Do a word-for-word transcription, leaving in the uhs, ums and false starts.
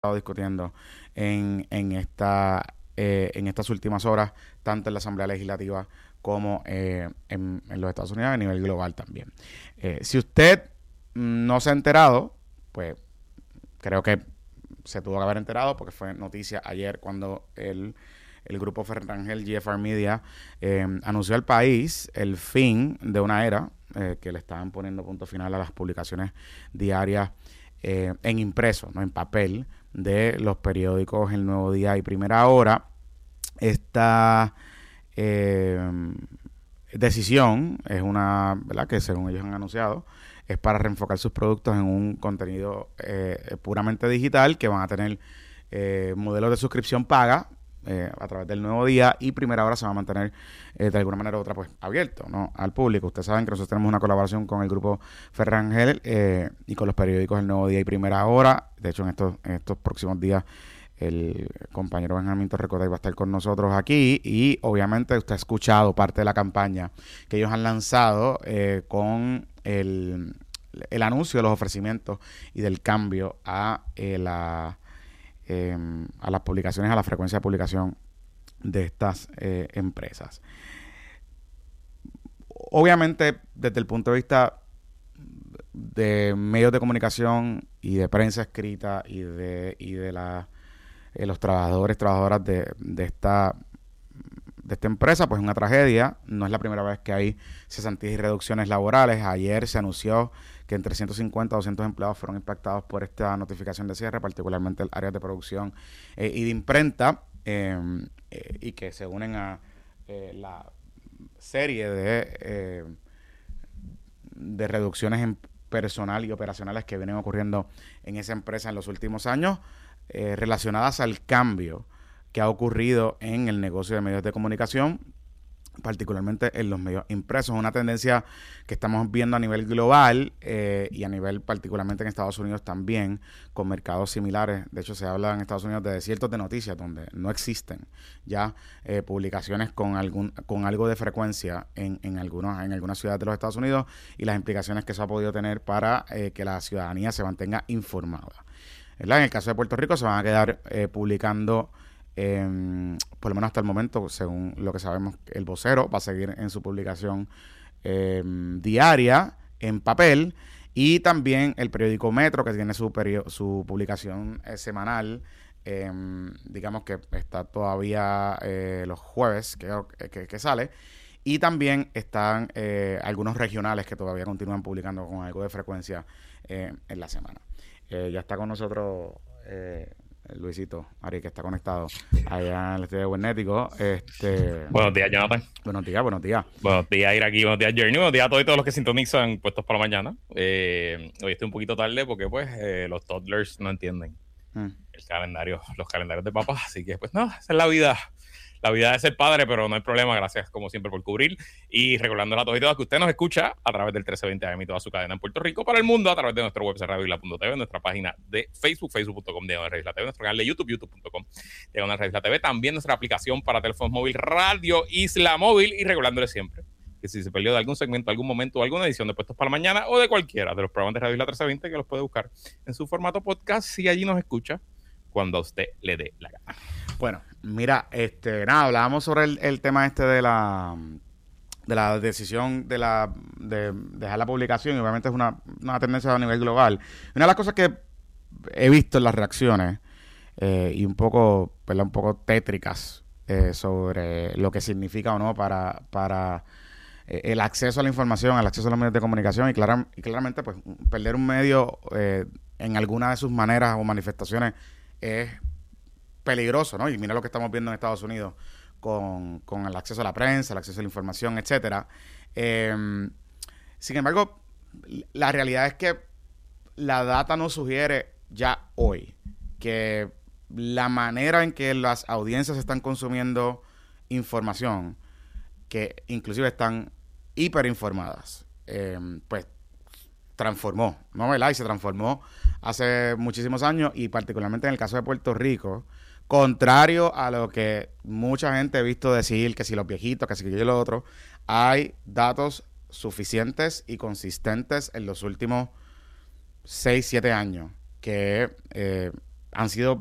estado discutiendo en, en, esta, eh, en estas últimas horas, tanto en la Asamblea Legislativa como eh, en, en los Estados Unidos a nivel global también. Eh, si usted no se ha enterado, pues creo que se tuvo que haber enterado porque fue noticia ayer cuando el, el grupo Ferrangel G F R Media eh, anunció al país el fin de una era eh, que le estaban poniendo punto final a las publicaciones diarias eh, en impreso, no en papel, de los periódicos El Nuevo Día y Primera Hora. Esta eh, decisión es una, ¿verdad?, que según ellos han anunciado, es para reenfocar sus productos en un contenido eh, puramente digital, que van a tener eh, modelos de suscripción paga eh, a través del Nuevo Día, y Primera Hora se va a mantener eh, de alguna manera u otra pues abierto, ¿no?, al público. Ustedes saben que nosotros tenemos una colaboración con el grupo Ferrangel eh, y con los periódicos El Nuevo Día y Primera Hora. De hecho, en estos, en estos próximos días el compañero Benjamín Torrecotay va a estar con nosotros aquí, y obviamente usted ha escuchado parte de la campaña que ellos han lanzado eh, con el, el anuncio de los ofrecimientos y del cambio a eh, la eh, a las publicaciones, a la frecuencia de publicación de estas eh, empresas. Obviamente, desde el punto de vista de medios de comunicación y de prensa escrita y de, y de la, eh, los trabajadores, trabajadoras de, de esta de esta empresa, pues es una tragedia. No es la primera vez que hay cesantías y reducciones laborales. Ayer se anunció que entre ciento cincuenta a doscientos empleados fueron impactados por esta notificación de cierre, particularmente el área de producción eh, y de imprenta, eh, eh, y que se unen a eh, la serie de, eh, de reducciones en personal y operacionales que vienen ocurriendo en esa empresa en los últimos años, eh, relacionadas al cambio que ha ocurrido en el negocio de medios de comunicación, particularmente en los medios impresos. Una tendencia que estamos viendo a nivel global eh, y a nivel particularmente en Estados Unidos también, con mercados similares. De hecho, se habla en Estados Unidos de desiertos de noticias donde no existen ya eh, publicaciones con algún con algo de frecuencia en, en, algunos, en algunas ciudades de los Estados Unidos, y las implicaciones que eso ha podido tener para eh, que la ciudadanía se mantenga informada, ¿verdad? En el caso de Puerto Rico se van a quedar eh, publicando Eh, por lo menos hasta el momento, según lo que sabemos, el Vocero va a seguir en su publicación eh, diaria en papel, y también el periódico Metro, que tiene su, perio- su publicación eh, semanal, eh, digamos que está todavía eh, los jueves que, que, que sale, y también están eh, algunos regionales que todavía continúan publicando con algo de frecuencia eh, en la semana. Eh, ya está con nosotros eh, Luisito Ari, que está conectado allá en el estudio de Buenético. Este, Buenos días, Jonathan. buenos días, buenos días. Buenos días, Iraquí. Buenos días, Journey. Buenos días a todos y todos los que sintonizan puestos por la mañana. Eh, hoy estoy un poquito tarde porque, pues, eh, los toddlers no entienden Mm. el calendario, los calendarios de papás. Así que, pues, no, esa es la vida. La vida de ser padre, pero no hay problema. Gracias, como siempre, por cubrir. Y recordándole a todos y todas que usted nos escucha a través del trece veinte A M y toda su cadena en Puerto Rico, para el mundo, a través de nuestro website radio isla punto t v, nuestra página de Facebook, facebook punto com diagonal Radio Isla T V, nuestro canal de YouTube, youtube punto com diagonal Radio Isla T V, también nuestra aplicación para teléfonos móvil Radio Isla Móvil, y recordándole siempre que si se perdió de algún segmento, algún momento o alguna edición de Puestos para la Mañana o de cualquiera de los programas de Radio Isla trece veinte, que los puede buscar en su formato podcast, si allí nos escucha cuando a usted le dé la gana. Bueno, mira, este, nada, hablábamos sobre el, el tema este de la de la decisión de la de dejar la publicación, y obviamente es una, una tendencia a nivel global. Una de las cosas que he visto en las reacciones eh, y un poco, ¿verdad?, un poco tétricas eh, sobre lo que significa o no para, para eh, el acceso a la información, el acceso a los medios de comunicación, y, clara, y claramente pues perder un medio eh, en alguna de sus maneras o manifestaciones es peligroso, ¿no? Y mira lo que estamos viendo en Estados Unidos con, con el acceso a la prensa, el acceso a la información, etcétera. Eh, sin embargo, la realidad es que la data nos sugiere ya hoy que la manera en que las audiencias están consumiendo información, que inclusive están hiperinformadas, eh, pues transformó, ¿no? ¿Verdad? Y se transformó hace muchísimos años, y particularmente en el caso de Puerto Rico, contrario a lo que mucha gente ha visto decir, que si los viejitos, que si yo y lo otro, hay datos suficientes y consistentes en los últimos seis, siete años que eh, han sido